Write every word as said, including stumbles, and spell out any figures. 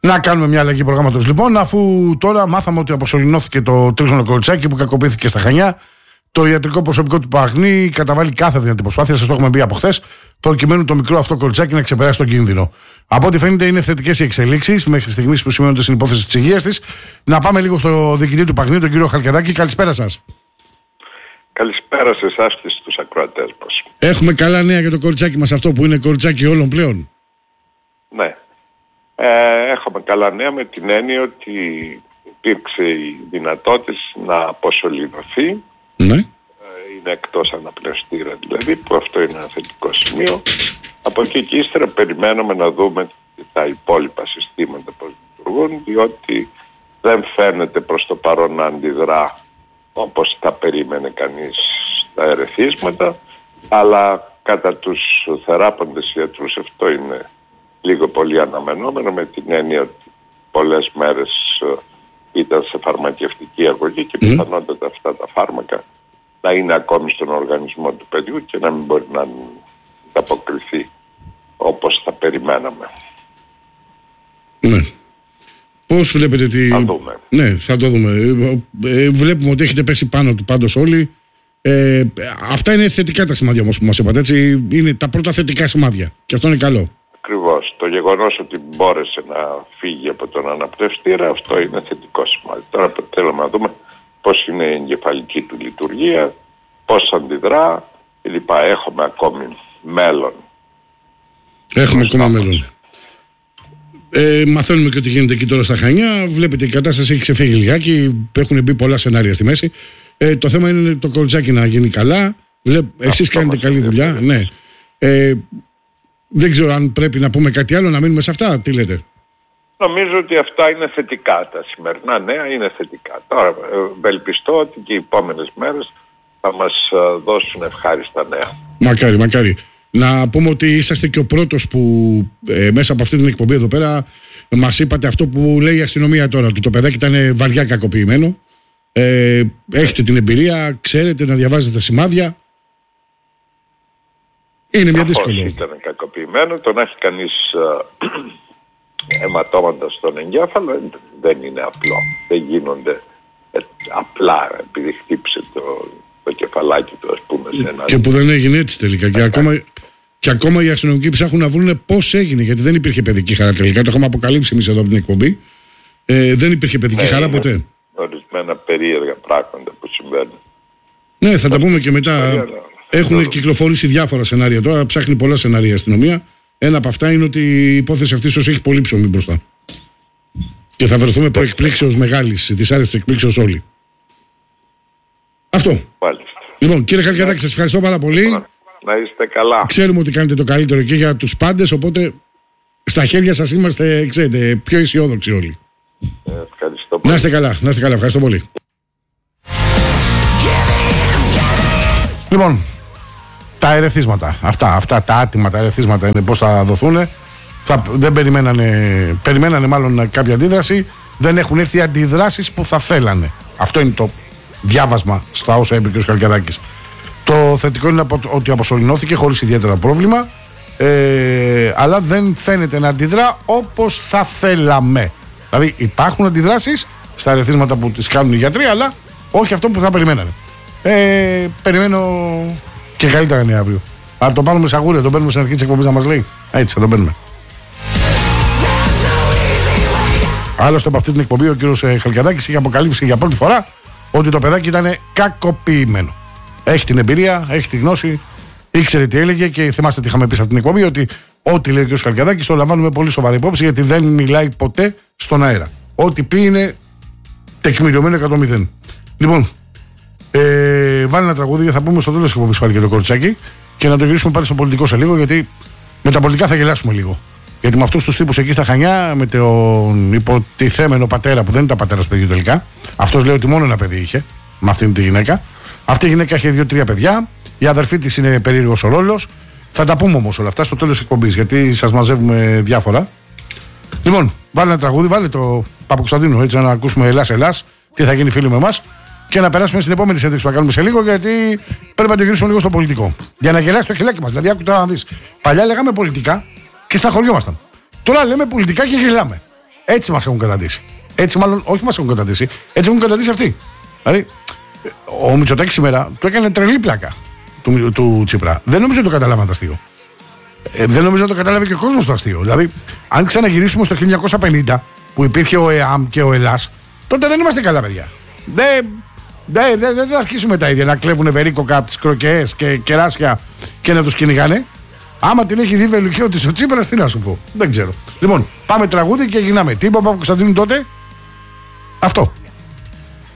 Να κάνουμε μια αλλαγή προγράμματος λοιπόν, αφού τώρα μάθαμε ότι αποσωληνώθηκε το τρίχρονο κοριτσάκι που κακοποιήθηκε στα Χανιά. Το ιατρικό προσωπικό του Παγνή καταβάλει κάθε δυνατή προσπάθεια, σας το έχουμε πει από χθες, προκειμένου το μικρό αυτό κοριτσάκι να ξεπεράσει τον κίνδυνο. Από ό,τι φαίνεται είναι θετικές οι εξελίξεις μέχρι στιγμής που σημαίνονται στην υπόθεση της υγείας της. Να πάμε λίγο στο διοικητή του Παγνή, τον κύριο Χαλκιαδάκη. Καλησπέρα σας. Καλησπέρα σε εσάς και στους ακροατές μας. Έχουμε καλά νέα για το κοριτσάκι μας αυτό που είναι κοριτσάκι όλων πλέον. Ναι. Ε, έχουμε καλά νέα με την έννοια ότι υπήρξε η δυνατότητα να αποσωληνωθεί. Ναι. Ε, είναι εκτός αναπνευστήρα δηλαδή, που αυτό είναι ένα θετικό σημείο. Από εκεί και ύστερα περιμένουμε να δούμε τα υπόλοιπα συστήματα πώς λειτουργούν, διότι δεν φαίνεται προς το παρόν να αντιδρά όπως θα περίμενε κανείς στα ερεθίσματα, αλλά κατά τους θεράποντες ιατρούς αυτό είναι λίγο πολύ αναμενόμενο, με την έννοια ότι πολλές μέρες ήταν σε φαρμακευτική αγωγή και mm. πιθανότατα αυτά τα φάρμακα να είναι ακόμη στον οργανισμό του παιδιού και να μην μπορεί να ανταποκριθεί όπως θα περιμέναμε. Ναι. Πώς βλέπετε ότι... Θα δούμε. Ναι, θα το δούμε. Ε, βλέπουμε ότι έχετε πέσει πάνω του πάντως όλοι. Ε, αυτά είναι θετικά τα σημάδια όμως που μας είπατε, έτσι. Είναι τα πρώτα θετικά σημάδια και αυτό είναι καλό. Ακριβώς. Το γεγονός ότι μπόρεσε να φύγει από τον αναπνευστήρα, αυτό είναι θετικό σημάδι. Τώρα θέλουμε να δούμε πώς είναι η εγκεφαλική του λειτουργία, πώς αντιδρά κλπ. Έχουμε ακόμη μέλλον. Έχουμε ακόμα μέλλον. Ε, μαθαίνουμε και ότι γίνεται εκεί τώρα στα Χανιά. Βλέπετε η κατάσταση έχει ξεφύγει λιγάκι. Έχουν μπει πολλά σενάρια στη μέση. Ε, το θέμα είναι το κοριτσάκι να γίνει καλά. Βλέπ, εσείς κάνετε καλή δουλειά. Ναι. Ε, δεν ξέρω αν πρέπει να πούμε κάτι άλλο, να μείνουμε σε αυτά. Τι λέτε? Νομίζω ότι αυτά είναι θετικά. Τα σημερινά νέα είναι θετικά. Τώρα ευελπιστώ ότι και οι επόμενες μέρες θα μας δώσουν ευχάριστα νέα. Μακάρι, μακάρι. Να πούμε ότι είσαστε και ο πρώτος που ε, μέσα από αυτή την εκπομπή εδώ πέρα μας είπατε αυτό που λέει η αστυνομία τώρα, ότι το παιδάκι ήταν βαριά κακοποιημένο. Ε, έχετε την εμπειρία, ξέρετε να διαβάζετε σημάδια. Είναι μια δύσκολη. Ήταν κακοποιημένο, το να έχει κανείς ε, αιματώματα στον εγκέφαλο δεν είναι απλό. Δεν γίνονται ε, απλά επειδή χτύπησε το, το κεφαλάκι του, ας πούμε, σε ένα... Και που δεν έγινε έτσι τελικά. Και ακόμα, και ακόμα οι αστυνομικοί ψάχνουν να βρουν πώς έγινε, γιατί δεν υπήρχε παιδική χαρά τελικά. Το έχουμε αποκαλύψει εμείς εδώ από την εκπομπή. Ε, δεν υπήρχε παιδική ναι, χαρά ποτέ. Ορισμένα περίεργα πράγματα που συμβαίνουν. Ναι, θα τα πούμε και μετά. Έχουν κυκλοφορήσει διάφορα σενάρια τώρα, ψάχνει πολλά σενάρια η αστυνομία. Ένα από αυτά είναι ότι η υπόθεση αυτή ίσως έχει πολύ ψωμί μπροστά. Και θα βρεθούμε προ εκπλήξεως μεγάλης, δυσάρεστη εκπλήξεως όλοι. Αυτό. Μάλιστα. Λοιπόν, κύριε Χαλκιαδάκη, σας ευχαριστώ πάρα πολύ. Να είστε καλά. Ξέρουμε ότι κάνετε το καλύτερο και για τους πάντες, οπότε στα χέρια σας είμαστε, ξέρετε, πιο αισιόδοξοι όλοι. Ε, ευχαριστώ πολύ. Να είστε καλά, να είστε καλά. Ευχαριστώ πολύ. Λοιπόν, τα ερεθίσματα, αυτά, αυτά τα άτιμα τα ερεθίσματα είναι πώς θα δοθούν. Θα, δεν περιμένανε, περιμένανε μάλλον κάποια αντίδραση. Δεν έχουν έρθει αντιδράσεις που θα θέλανε. Αυτό είναι το διάβασμα στα όσα είπε και ο Χαλκιαδάκης. Το θετικό είναι ότι αποσωληνώθηκε χωρίς ιδιαίτερα πρόβλημα, ε, αλλά δεν φαίνεται να αντιδρά όπως θα θέλαμε. Δηλαδή υπάρχουν αντιδράσεις στα ερεθίσματα που τις κάνουν οι γιατροί, αλλά όχι αυτό που θα περιμένανε. Ε, περιμένω και καλύτερα νέα αύριο. Θα το πάρουμε σαγούρια, το παίρνουμε στην αρχή της εκπομπής να μας λέει. Έτσι θα το παίρνουμε. Άλλωστε από αυτή την εκπομπή ο κύριος Χαλκιαδάκης είχε αποκαλύψει για πρώτη φορά ότι το παιδάκι ήταν κακοποιημένο. Έχει την εμπειρία, έχει τη γνώση, ήξερε τι έλεγε και θυμάστε τι είχαμε πει σε αυτή την εκπομπή, ότι ό,τι λέει ο κύριος Χαλκιαδάκης το λαμβάνουμε πολύ σοβαρή υπόψη, γιατί δεν μιλάει ποτέ στον αέρα. Ό,τι πει είναι τεκμηριωμένο εκατό μηδέν. Λοιπόν, ε, βάλει ένα τραγούδι και θα πούμε στο τέλος της εκπομπής πάλι για το κοριτσάκι και να το γυρίσουμε πάλι στο πολιτικό σε λίγο, γιατί με τα πολιτικά θα γελάσουμε λίγο. Γιατί με αυτούς τους τύπους εκεί στα Χανιά, με τον υποτιθέμενο πατέρα που δεν ήταν πατέρας παιδιού τελικά, αυτός λέει ότι μόνο ένα παιδί είχε, με αυτήν τη γυναίκα. Αυτή η γυναίκα είχε δύο-τρία παιδιά. Η αδερφή της είναι περίεργος ο ρόλος. Θα τα πούμε όμως όλα αυτά στο τέλος της εκπομπής, γιατί σας μαζεύουμε διάφορα. Λοιπόν, βάλε ένα τραγούδι, βάλε το Παπακοσταντίνου, έτσι να ακούσουμε Ελλάς, Ελλάς, τι θα γίνει φίλοι με εμάς. Και να περάσουμε στην επόμενη συνέντευξη που θα κάνουμε σε λίγο, γιατί πρέπει να το γυρίσουμε λίγο στο πολιτικό. Για να γελάσει το χιλάκι μας. Δηλαδή, άκου τώρα να δεις. Παλιά λέγαμε πολιτικά και σταχωριόμασταν. Τώρα λέμε πολιτικά και γελάμε. Έτσι μας έχουν καταντήσει. Έτσι, μάλλον, όχι μας έχουν καταντήσει, έτσι έχουν καταντήσει αυτοί. Δηλαδή, ο Μητσοτάκης σήμερα του έκανε τρελή πλάκα του, του Τσίπρα. Δεν νομίζω να το καταλάβαν το αστείο. Ε, δεν νομίζω να το κατάλαβε και ο κόσμος το αστείο. Δηλαδή, αν ξαναγυρίσουμε στο χίλια εννιακόσια πενήντα που υπήρχε ο ΕΑΜ και ο ΕΛΑΣ, τότε δεν είμαστε καλά, παιδιά. Δεν δε, δε, δε, θα αρχίσουμε τα ίδια να κλέβουν βερίκοκα από τις κροκεές και κεράσια και να τους κυνηγάνε. Άμα την έχει δει βελουχιώτης ο Τσίπρας, τι να σου πω. Δεν ξέρω. Λοιπόν, πάμε τραγούδι και γυρνάμε. Τι είπε ο Παπα-Κωνσταντίνου τότε? Αυτό.